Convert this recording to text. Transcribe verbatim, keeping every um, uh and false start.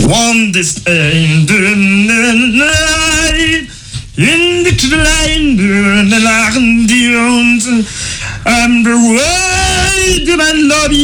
On this end of the night, in the line, the line, I'm the way to my love.